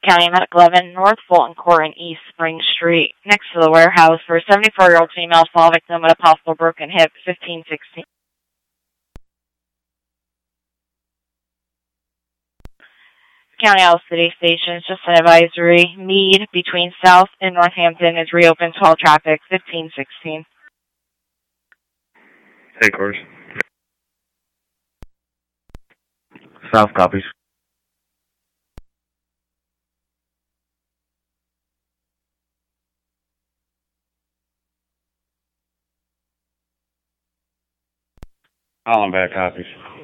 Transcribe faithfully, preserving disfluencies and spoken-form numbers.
County Medic eleven, North Fulton Court and East Spring Street, next to the warehouse, for a seventy-four-year-old female fall victim with a possible broken hip, fifteen sixteen. County Isle City Station, just an advisory. Meade, between South and Northampton, is reopened to all traffic, fifteen sixteen. Hey, course. South copies. All in back copies.